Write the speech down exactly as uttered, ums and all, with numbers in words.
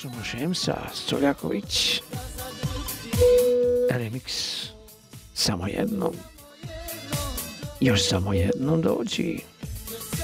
Slušamo Šemsa Stoljaković. Remix Samo jednom. Još samo jednom dođi.